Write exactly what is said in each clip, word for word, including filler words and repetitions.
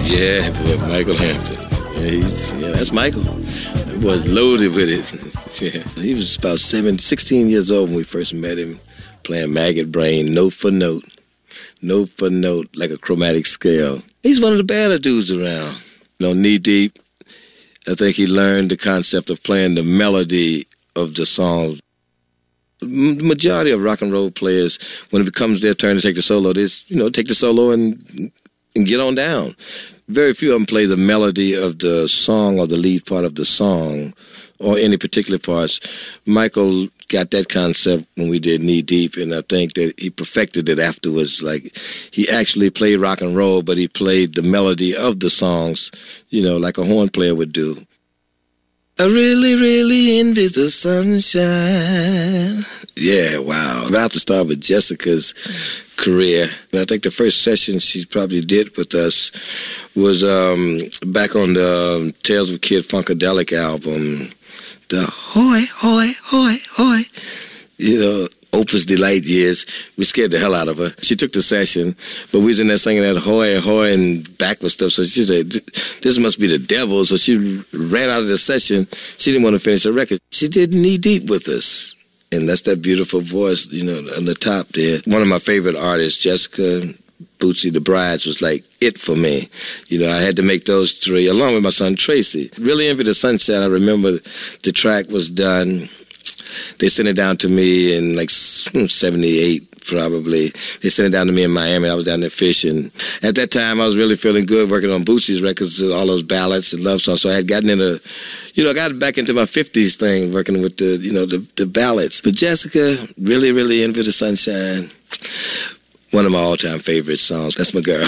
Yeah, boy, Michael Hampton. Yeah, he's, yeah, that's Michael. That boy's loaded with it. Yeah, he was about seven, sixteen years old when we first met him, playing Maggot Brain, note for note, note for note, like a chromatic scale. He's one of the better dudes around. You know, Knee Deep, I think he learned the concept of playing the melody of the song. The majority of rock and roll players, when it becomes their turn to take the solo, they just, you know, take the solo and and get on down. Very few of them play the melody of the song or the lead part of the song or any particular parts. Michael got that concept when we did Knee Deep, and I think that he perfected it afterwards. Like, he actually played rock and roll, but he played the melody of the songs, you know, like a horn player would do. I really, really envy the sunshine. Yeah, wow. I have to start with Jessica's career. I think the first session she probably did with us was um, back on the um, Tales of Kid Funkadelic album. The hoy, hoy, hoy, hoy. You know, Opus Delight years. We scared the hell out of her. She took the session, but we was in there singing that hoy, hoy, and backward stuff. So she said, this must be the devil. So she ran out of the session. She didn't want to finish the record. She did Knee Deep with us. And that's that beautiful voice, you know, on the top there. One of my favorite artists, Jessica, Bootsy, the Brides, was like it for me. You know, I had to make those three, along with my son Tracy. Really Envy the Sunshine. I remember the track was done. They sent it down to me in like seventy-eight, probably. They sent it down to me in Miami. I was down there fishing. At that time, I was really feeling good working on Bootsy's records, all those ballads and love songs. So I had gotten into, you know, I got back into my fifties thing, working with the, you know, the, the ballads. But Jessica, really, really Envy the Sunshine. One of my all-time favorite songs. That's my girl.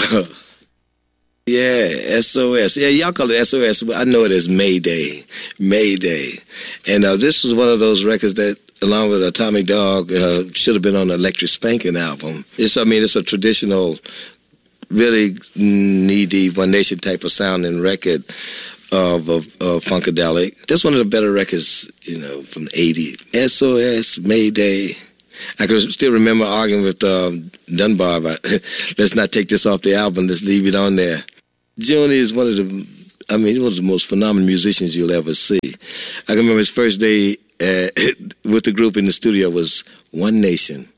Yeah, S O S. Yeah, y'all call it S O S. I know it as Mayday. Mayday. And uh, this was one of those records that, along with Atomic Dog, uh, should have been on the Electric Spanking album. It's, I mean, it's a traditional, really knee-deep, One Nation type of sounding record of, of, of Funkadelic. That's one of the better records, you know, from the eighties. S O S, Mayday. I can still remember arguing with um, Dunbar about, let's not take this off the album, let's leave it on there. Joni is one of the, I mean, one of the most phenomenal musicians you'll ever see. I can remember his first day uh, with the group in the studio was One Nation.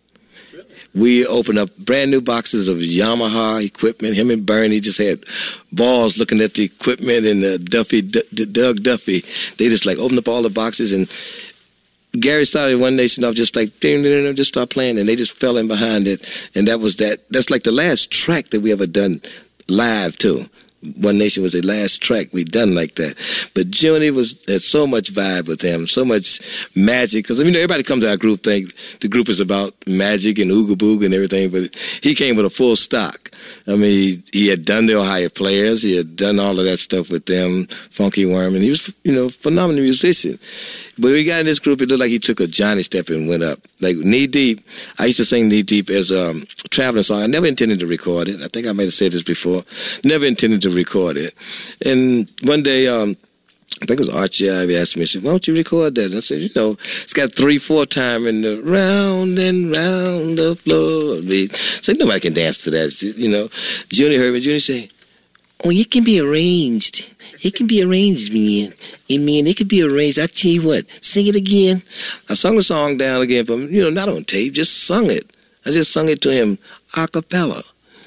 We opened up brand new boxes of Yamaha equipment. Him and Bernie just had balls looking at the equipment, and uh, Duffy, D- D- Doug Duffy, they just like opened up all the boxes, and Gary started One Nation off just like, just start playing, and they just fell in behind it. And that was that. That's like the last track that we ever done live, too. One Nation was the last track we done like that. But Joni was had so much vibe with him, so much magic. Because, I mean, everybody comes to our group think the group is about magic and ooga booga and everything, but he came with a full stock. I mean, he, he had done the Ohio Players. He had done all of that stuff with them, Funky Worm, and he was, you know, a phenomenal musician. But when we got in this group, it looked like he took a Johnny step and went up. Like Knee Deep, I used to sing Knee Deep as a um, traveling song. I never intended to record it. I think I might have said this before. Never intended to record it. And one day, um, I think it was Archie Ivy asked me, he said, why don't you record that? And I said, you know, it's got three, four time in the round and round the floor. So nobody can dance to that, you know. Juni heard me. Juni said, oh, it can be arranged. It can be arranged, man. I mean, it can be arranged. I tell you what, sing it again. I sung the song down again for him, you know, not on tape, just sung it. I just sung it to him a cappella.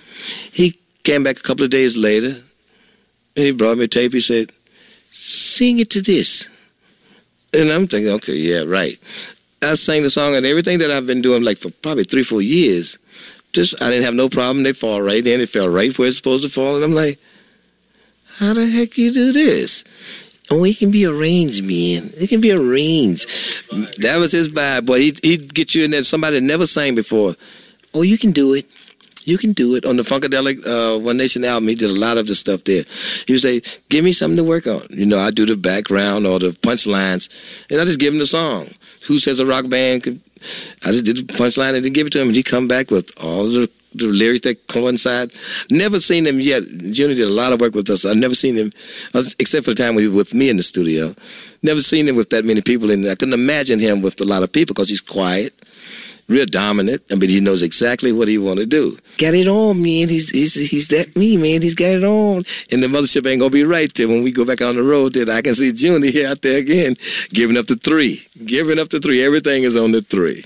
He came back a couple of days later, and he brought me a tape. He said, sing it to this. And I'm thinking, okay, yeah, right. I sang the song, and everything that I've been doing, like, for probably three, four years, just, I didn't have no problem. They fall right in. It fell right where it's supposed to fall. And I'm like, how the heck you do this? Oh, it can be arranged, man. It can be arranged. That was his vibe, boy. He'd, he'd get you in there. Somebody that never sang before. Oh, you can do it. You can do it. On the Funkadelic uh, One Nation album, he did a lot of the stuff there. He would say, give me something to work on. You know, I do the background or the punchlines, and I just give him the song. Who Says a Rock Band could... I just did the punchline and then give it to him, and he'd come back with all the, the lyrics that coincide. Never seen him yet. Juni did a lot of work with us. I've never seen him, except for the time when he was with me in the studio. Never seen him with that many people, and I couldn't imagine him with a lot of people because he's quiet. real dominant. I mean, he knows exactly what he want to do. Got it on, man. He's he's he's that me, man. He's got it on. And the mothership ain't gonna be right there when we go back on the road. Then I can see Junior here out there again, giving up the three, giving up the three. Everything is on the three.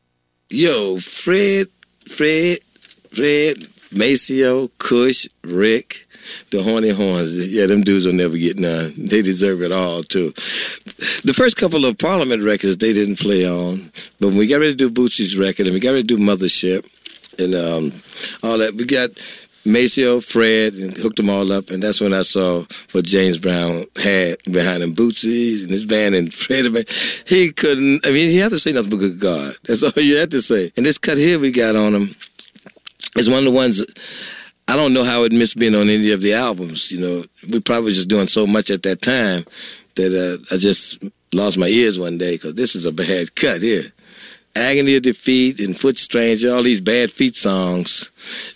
Yo, Fred, Fred, Fred, Maceo, Kush, Rick. The Horny Horns, yeah, them dudes will never get none. They deserve it all, too. The first couple of Parliament records, they didn't play on. But when we got ready to do Bootsy's record, and we got ready to do Mothership, and um, all that, we got Maceo, Fred, and hooked them all up, and that's when I saw what James Brown had behind him. Bootsy and his band, and Fred, he couldn't, I mean, he had to say nothing but good God. That's all you had to say. And this cut here we got on him is one of the ones... I don't know how it missed being on any of the albums. You know, we probably was just doing so much at that time that uh, I just lost my ears one day because this is a bad cut here. Agony of Defeat and Foot Stranger, all these bad feet songs.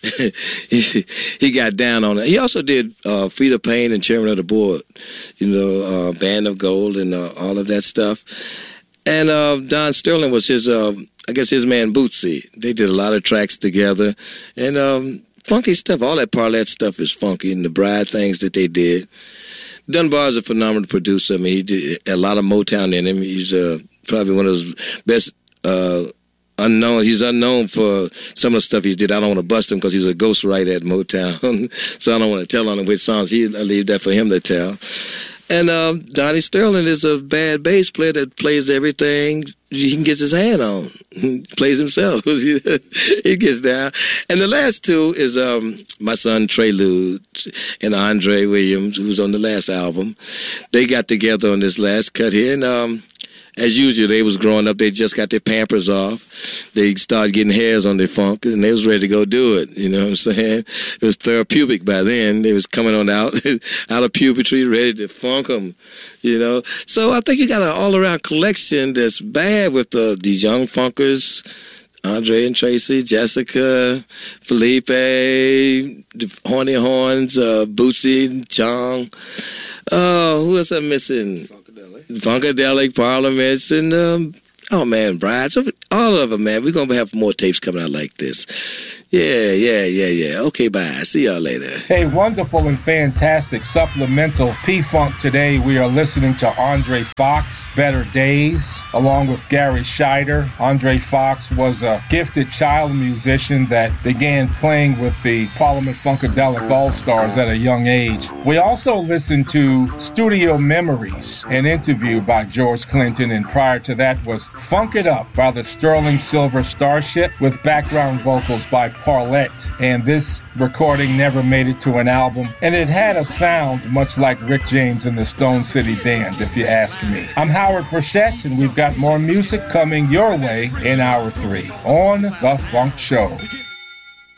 he, he got down on it. He also did uh, Feet of Pain and Chairman of the Board, you know, uh, Band of Gold and uh, all of that stuff. And uh, Don Sterling was his, uh, I guess, his man Bootsy. They did a lot of tracks together. And... Um, funky stuff. All that Parlette stuff is funky, and the Bride things that they did. Dunbar's a phenomenal producer. I mean, he did a lot of Motown in him. He's uh, probably one of those best uh, unknown. He's unknown for some of the stuff he did. I don't want to bust him because he was a ghostwriter at Motown, so I don't want to tell on him which songs. He, I leave that for him to tell. And um, Donnie Sterling is a bad bass player that plays everything he can get his hand on. He plays himself. He gets down. And the last two is um, my son Trelude and Andre Williams, who was on the last album. They got together on this last cut here. And um, as usual, they was growing up. They just got their Pampers off. They started getting hairs on their funk, and they was ready to go do it. You know what I'm saying? It was therapeutic by then. They was coming on out, out of puberty, ready to funk them, you know. So I think you got an all-around collection that's bad with the, these young funkers, Andre and Tracy, Jessica, Felipe, the Horny Horns, uh, Bootsy, Chong. Oh, who else I'm missing? Funkadelic, Parliaments, and, um, oh, man, Brides. All of them, man. We're going to have more tapes coming out like this. Yeah, yeah, yeah, yeah. Okay, bye. See y'all later. Hey, wonderful and fantastic supplemental P-Funk today. We are listening to Andre Fox, Better Days, along with Gary Scheider. Andre Fox was a gifted child musician that began playing with the Parliament Funkadelic All-Stars at a young age. We also listened to Studio Memories, an interview by George Clinton, and prior to that was Funk It Up by the Sterling Silver Starship with background vocals by Parlette. And this recording never made it to an album, and it had a sound much like Rick James and the Stone City Band, if you ask me. I'm Howard Burchett, and we've got more music coming your way in hour three on The Funk Show.